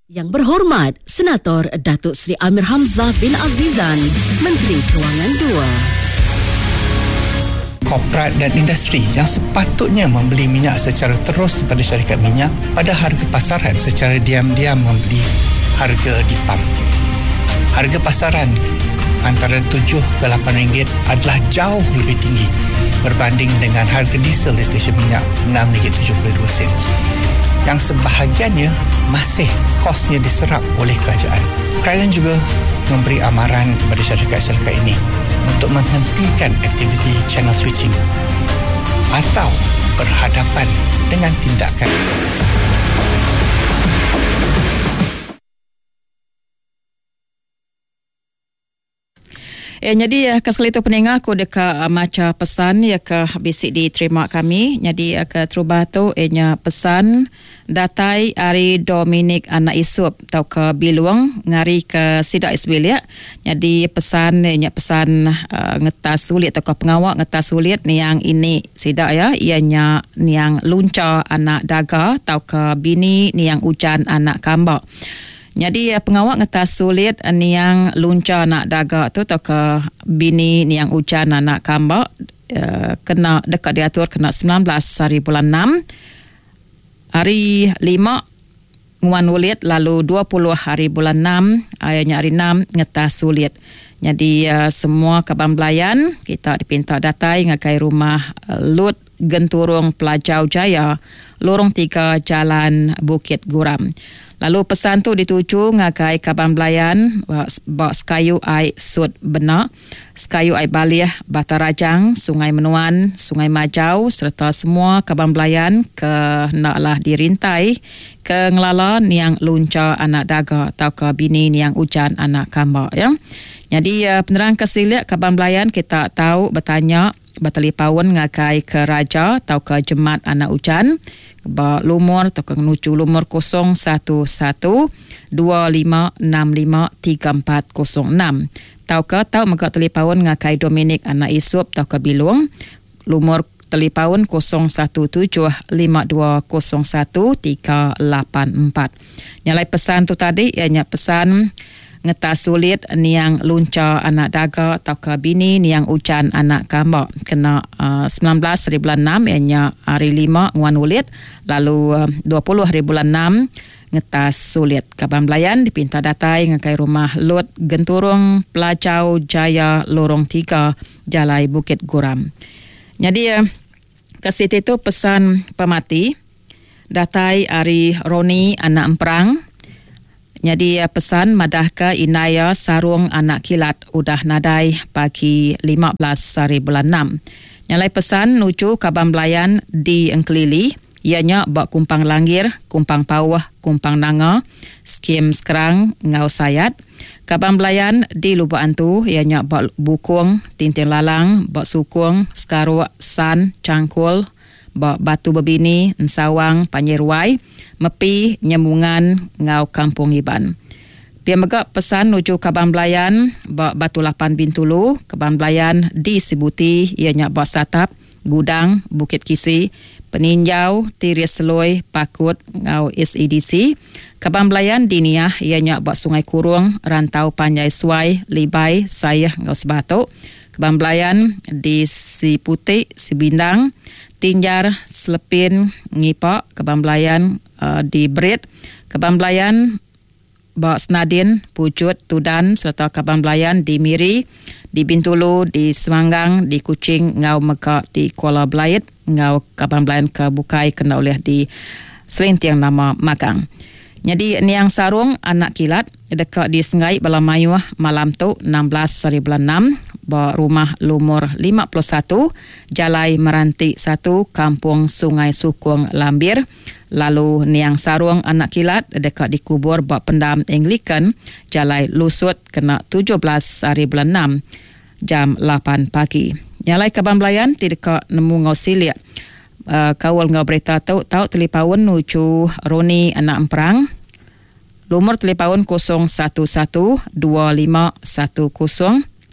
Yang berhormat, Senator Datuk Seri Amir Hamzah bin Azizan, Menteri Kewangan II. Korporat dan industri yang sepatutnya membeli minyak secara terus daripada syarikat minyak pada harga pasaran secara diam-diam membeli harga di pam. Harga pasaran antara 7 ke 8 ringgit adalah jauh lebih tinggi berbanding dengan harga diesel di stesen minyak RM6.72. Yang sebahagiannya masih kosnya diserap oleh kerajaan. Kerajaan juga memberi amaran kepada syarikat-syarikat ini untuk menghentikan aktiviti channel switching atau berhadapan dengan tindakan. Jadi sekali itu pendengar aku dekat macam pesan ya ke bisik diterima kami. Jadi ke terubah tu pesan datai Ari Dominic anak Isup tau ke Biluang ngari ke Sidak Isbil ya. Jadi pesan ngetas sulit atau ke pengawak ngetas sulit ni yang ini Sidak ya. Ianya ni yang lunca anak daga tau ke bini ni yang ujan anak kambak. Jadi pengawak ngetas sulit ni yang lunca anak daga tu atau ke bini ni yang ujan anak kambak kena dekat diatur kena 19 hari bulan 6 hari 5 nguan ulit lalu 20 hari bulan 6 ayatnya hari 6 ngetas sulit. Jadi semua kaban belayan kita dipinta datai ngakai rumah Lut Genturung Pelajau Jaya Lorong 3 Jalan Bukit Guram. Lalu pesan tu dituju ngakai kaban belayan bak Sekayu Ai Sud Benak, Sekayu Ai Balih Batarajang, Sungai Menuan, Sungai Majau serta semua kaban belayan ke naklah dirintai ke ngelala niang lunca anak daga atau ke bini niang ujan anak kambak ya. Jadi penerang kesilik kaban belayan kita tahu bertanya bertelefon ngakai ke raja atau ke jemaat anak ujan ba lumur atau ke nuju lumur 011-2565-3406 tau ke tau mega telefon ngakai Dominic anak Isup tau ke Bilung lumur telefon 0175201384. Nyalai pesan tu tadi ianya pesan ngetas sulit niang lunca anak daga atau ke bini niang ujan anak kambak kena 19 hari bulan 6 ianya hari 5 nguan ulit lalu 20 hari bulan 6 ngetas sulit. Kaban belayan dipinta datai ngakai rumah Lut Genturung Pelajau Jaya Lorong 3 Jalai Bukit Guram. Jadi ke situ tu pesan pemati datai Ari Roni anak emperang. Jadi pesan madah ke Inaya Sarung anak kilat udah nadai pagi 15 hari bulan 6. Nyalai pesan nuju kaban belayan di Engkelili ianya bak kumpang langir, kumpang pawah, kumpang nanga, skim sekerang, ngau sayat. Kaban belayan di Lubuk Antu ianya bak bukung, tintin lalang, bak sukung, sekaruk, san, cangkul, bak batu bebini, ensawang, Panyirwai, Mepi, Nyemungan, ngau Kampung Iban. Dia megak pesan nuju kaban belayan bak Batu Lapan Bintulu, kaban belayan di Sibuti, ianya bak Satap, Gudang, Bukit Kisi, Peninjau, Tiris Seloi, Pakut, ngau SEDC. Kaban belayan di Niah, ianya bak Sungai Kurung, Rantau Panjai Suai, Libai, Sayah, ngau Sebatuk. Kaban belayan di Siputi, Sibindang, Tinjar, Selepin, Ngipak, kaban belayan di Brit, kaban belayan bak Senadin, Pucut, Tudan serta kaban belayan di Miri, di Bintulu, di Semanggang, di Kuching, ngau Mekak di Kuala Belait, ngau kaban belayan ke Bukai kena oleh di Selintiang nama Magang. Jadi niang sarung anak kilat dekat di Sengai Balamayuh malam tu 16 hari bulan 6 ba rumah lumur 51 Jalai Meranti 1 Kampung Sungai Sukung Lambir. Lalu niang sarung anak kilat dekat dikubur ba pendam Anglican Jalai Lusut kena 17 hari bulan 6 jam 8 pagi. Nyalai kaban belayan tidak nemu ngau silik. Kawal ngau berita tahu telefon nuju Roni anak emperang lumur telefon 0112510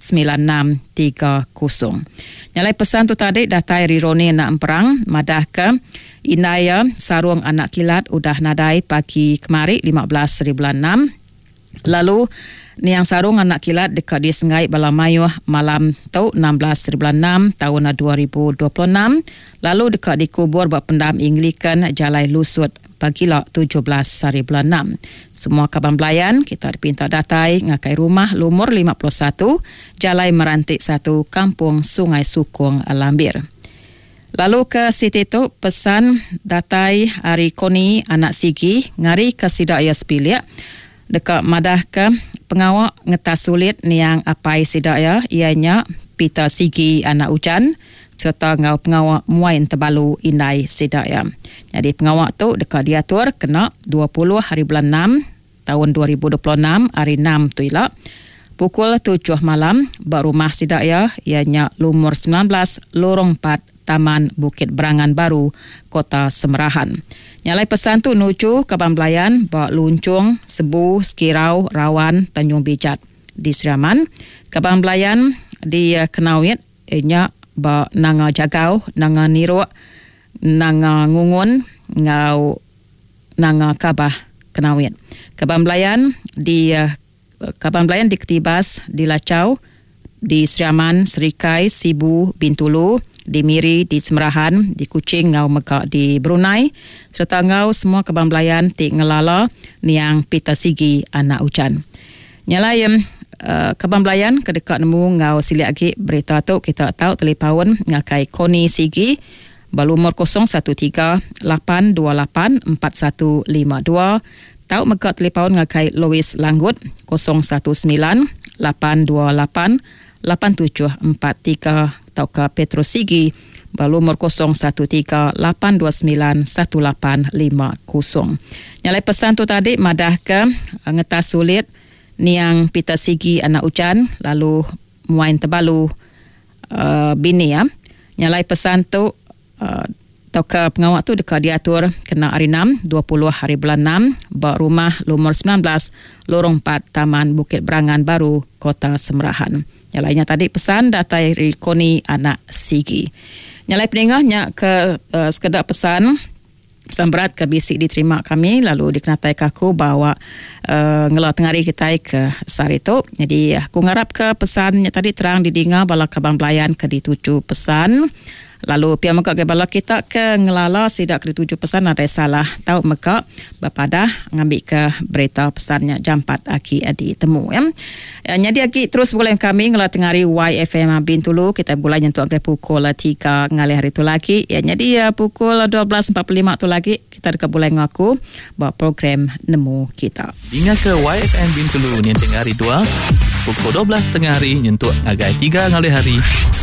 9630. Nyalai pesan tu tadi datai Rironi nak perang madah ke Inaya sarung anak kilat udah nadai pagi kemari 15 bulan 6. Lalu niang sarung anak kilat dekat di Sengai Balamayuh malam tu 16 bulan 6 tahun 2026. Lalu dekat di kubur berpendam Anglikan Jalai Lusut pagila 17 bulan 6. Semua kaban belayan kita dipinta datai ngakai rumah lumur 51 Jalai Merantik 1 Kampung Sungai Sukong Lambir. Lalu ke Siti tu pesan datai Ari Koni anak Sigi ngari ke Sidak ya Sepilik dekat madah ke pengawak ngetas sulit niang apai Sidak ya ianya Peter Sigi anak Ucan serta ngau pengawak Muain Tebalu Indai Sidak ya. Jadi pengawak tu dekat diatur kena 20 bulan 6 tahun 2026 hari 6 tu ilak pukul 7 malam berumah Sidak ya ianya lumur 19 lorong 4 Taman Bukit Berangan Baru, Kota Semerahan. Nyalai pesan tu nuju kaban belayan bak Luncung, Sebu, Skirau, Rawan, Tanjung Bijat di Seriaman. Kaban belayan di Kenawit nya bak Nanga Jagau, Nanga Niruk, Nanga Ngungun, ngau Nanga Kabah Kenawit. Kaban belayan di Ketibas, di Lacau, di Seriaman, Serikai, Sibu, Bintulu, di Miri, di Semerahan, di Kuching, ngau Mekak di Brunei, serta ngau semua kaban belayan ti ngelala niang Peter Sigi anak Ucan. Nyalai kaban belayan kedekat nemu ngau silik lagi berita tu kita tahu telefon ngakai Koni Sigi balumur 013-828-4152. Tahu Mekak telefon ngakai Louis Langgut 019-828-8743 atau ke Petrus Sigi berumur 013-829-1850. Nyalai pesan tu tadi madah ke ngetas sulit niang Peter Sigi anak Ucan lalu Muain Tebalu bini ya. Nyalai pesan tu atau ke pengawak tu dekat diatur kena hari 6 20 bulan 6 berumah lumur 19 lorong 4 Taman Bukit Berangan Baru Kota Semerahan. Yang lainnya tadi pesan datai Koni anak Sigi. Nyalai peningahnya ke sekedar pesan berat ke bisik diterima kami lalu dikenatai kaku bawa ngelau tengari kita ke Sarito. Jadi aku ngarap ke pesannya tadi terang didengar bala kaban belayan ke dituju pesan. Lalu pihak Mekak ke bala kita ke ngelala sidak ke dituju pesan ada salah tahu Mekak bapadah ngambil ke berita pesannya jam 4 aki adi temu ya. Jadi aki terus boleh kami ngelau tengari YFM Bintulu kita boleh nyentuh ke pukul 3 ngalih hari tu lagi ya. Jadi pukul 12.45 tu lagi kita dekat boleh ngaku bawa program nemu kita. Ingat ke YFM Bintulu ni tengah hari 2 pukul 12 tengah hari nyentuh agai 3 ngalih hari